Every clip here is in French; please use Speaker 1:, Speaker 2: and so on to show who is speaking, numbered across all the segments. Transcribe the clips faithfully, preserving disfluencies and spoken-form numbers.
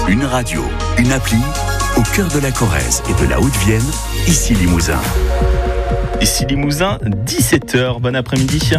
Speaker 1: Une radio, une appli, au cœur de la Corrèze et de la Haute-Vienne, ici Limousin.
Speaker 2: Ici Limousin, dix-sept heures, bon après-midi.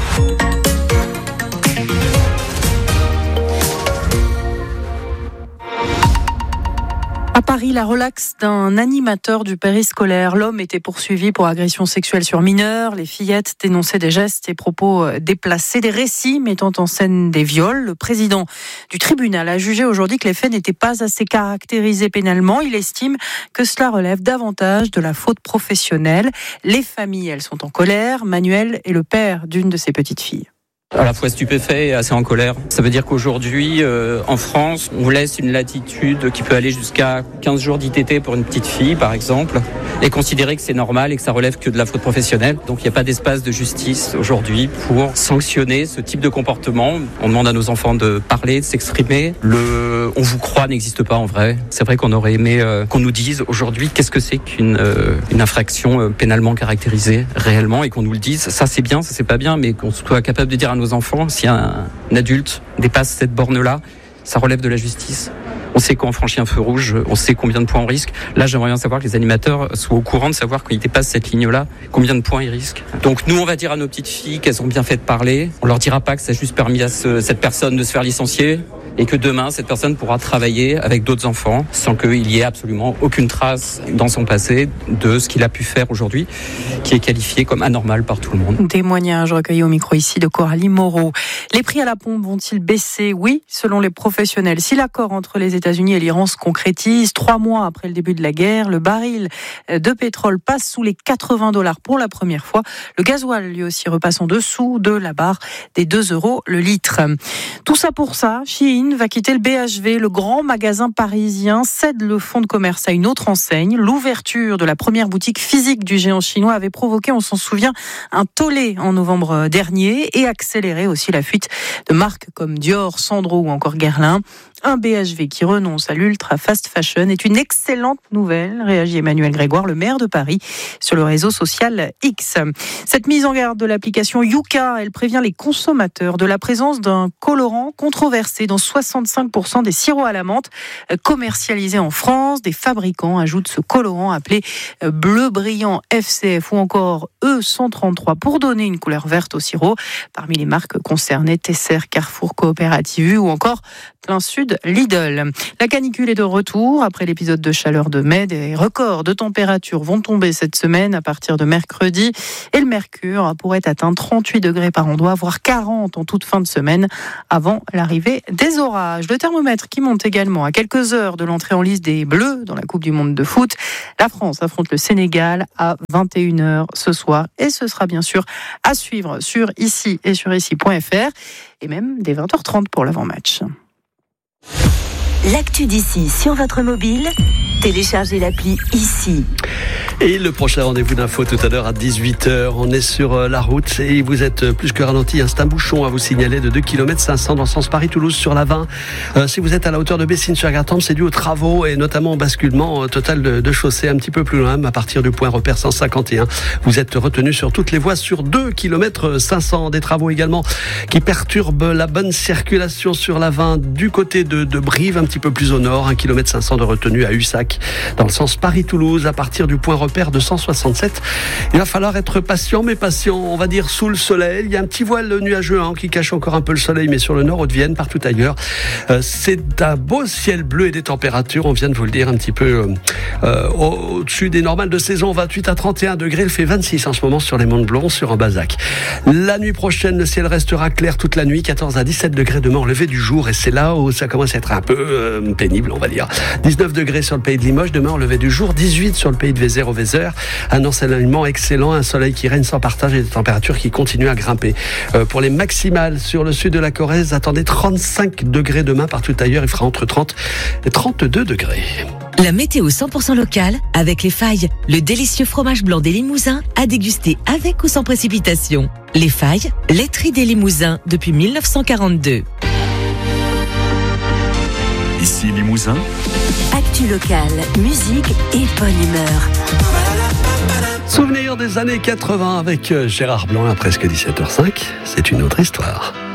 Speaker 3: À Paris, la relaxe d'un animateur du périscolaire. L'homme était poursuivi pour agression sexuelle sur mineurs. Les fillettes dénonçaient des gestes et propos déplacés, des récits mettant en scène des viols. Le président du tribunal a jugé aujourd'hui que les faits n'étaient pas assez caractérisés pénalement. Il estime que cela relève davantage de la faute professionnelle. Les familles, elles sont en colère. Manuel est le père d'une de ses petites filles.
Speaker 4: À la fois stupéfait et assez en colère. Ça veut dire qu'aujourd'hui, euh, en France, on laisse une latitude qui peut aller jusqu'à quinze jours d'I T T pour une petite fille, par exemple, et considérer que c'est normal et que ça relève que de la faute professionnelle. Donc il n'y a pas d'espace de justice aujourd'hui pour sanctionner ce type de comportement. On demande à nos enfants de parler, de s'exprimer. Le « on vous croit » n'existe pas en vrai. C'est vrai qu'on aurait aimé euh, qu'on nous dise aujourd'hui qu'est-ce que c'est qu'une euh, une infraction euh, pénalement caractérisée réellement et qu'on nous le dise. Ça c'est bien, ça c'est pas bien, mais qu'on soit capable de dire à nos enfants, si un, un adulte dépasse cette borne-là, ça relève de la justice. On sait qu'on franchit un feu rouge, on sait combien de points on risque. Là, j'aimerais bien savoir que les animateurs soient au courant de savoir quand ils dépassent cette ligne-là, combien de points ils risquent. Donc nous, on va dire à nos petites filles qu'elles ont bien fait de parler. On leur dira pas que ça a juste permis à ce, cette personne de se faire licencier et que demain, cette personne pourra travailler avec d'autres enfants sans qu'il y ait absolument aucune trace dans son passé de ce qu'il a pu faire aujourd'hui, qui est qualifié comme anormal par tout le monde.
Speaker 3: Témoignage recueilli au micro ici de Coralie Moreau. Les prix à la pompe vont-ils baisser ? Oui, selon les professionnels. Si l'accord entre les États-Unis et l'Iran se concrétise, trois mois après le début de la guerre, le baril de pétrole passe sous les quatre-vingts dollars pour la première fois. Le gasoil, lui aussi, repasse en dessous de la barre des deux euros le litre. Tout ça pour ça, Shein va quitter le B H V. Le grand magasin parisien cède le fonds de commerce à une autre enseigne. L'ouverture de la première boutique physique du géant chinois avait provoqué, on s'en souvient, un tollé en novembre dernier et accéléré aussi la fuite de marques comme Dior, Sandro ou encore Guerlain. Un B H V qui renonce à l'ultra fast fashion est une excellente nouvelle, réagit Emmanuel Grégoire, le maire de Paris, sur le réseau social X. Cette mise en garde de l'application Yuka, elle prévient les consommateurs de la présence d'un colorant controversé dans soixante-cinq pour cent des sirops à la menthe commercialisés en France. Des fabricants ajoutent ce colorant appelé bleu brillant F C F ou encore E cent trente-trois pour donner une couleur verte au sirop. Parmi les marques concernées, Tesser, Carrefour, Coopérative ou encore Plein Sud, Lidl. La canicule est de retour après l'épisode de chaleur de mai. Des records de température vont tomber cette semaine à partir de mercredi et le mercure pourrait atteindre trente-huit degrés par endroit, voire quarante en toute fin de semaine avant l'arrivée des orages. Le thermomètre qui monte également à quelques heures de l'entrée en lice des Bleus dans la Coupe du Monde de foot. La France affronte le Sénégal à vingt et une heures ce soir et ce sera bien sûr à suivre sur ici et sur ici point f r et même dès vingt heures trente pour l'avant-match.
Speaker 5: L'actu d'ici sur votre mobile, téléchargez l'appli ici.
Speaker 6: Et le prochain rendez-vous d'info tout à l'heure à dix-huit heures. On est sur la route et vous êtes plus que ralenti. C'est un bouchon à vous signaler de deux kilomètres cinq cents dans le sens Paris-Toulouse sur la vingt. Euh, si vous êtes à la hauteur de Bessines-sur-Gartempe, c'est dû aux travaux et notamment au basculement total de, de chaussée un petit peu plus loin, à partir du point repère cent cinquante et un. Vous êtes retenu sur toutes les voies sur deux kilomètres cinq cents. Des travaux également qui perturbent la bonne circulation sur la vingt du côté de, de Brive, un petit peu plus au nord. un kilomètre cinq cents de retenue à Ussac dans le sens Paris-Toulouse à partir du point repère de cent soixante-sept. Il va falloir être patient, mais patient, on va dire sous le soleil. Il y a un petit voile nuageux hein, qui cache encore un peu le soleil, mais sur le nord Haute-Vienne, partout ailleurs, euh, c'est un beau ciel bleu et des températures, on vient de vous le dire, un petit peu euh, au-dessus des normales de saison, vingt-huit à trente et un degrés. Il fait vingt-six en ce moment sur les Monts de Blon, sur un Bazac. La nuit prochaine, le ciel restera clair toute la nuit, quatorze à dix-sept degrés demain au lever du jour, et c'est là où ça commence à être un peu euh, pénible, on va dire. dix-neuf degrés sur le pays de Limoges, demain au lever du jour, dix-huit sur le pays de Vézère au Vézère. Un ensoleillement excellent, un soleil qui règne sans partage et des températures qui continuent à grimper. Euh, pour les maximales sur le sud de la Corrèze, attendez trente-cinq degrés demain partout ailleurs. Il fera entre trente et trente-deux degrés.
Speaker 5: La météo cent pour cent locale avec Les Failles, le délicieux fromage blanc des Limousins à déguster avec ou sans précipitation. Les Failles, laiterie des Limousins depuis dix-neuf cent quarante-deux.
Speaker 1: Ici Limousin.
Speaker 5: Actu locale, musique et bonne humeur.
Speaker 6: Souvenir des années quatre-vingts avec Gérard Blanc à presque dix-sept heures cinq. C'est une autre histoire.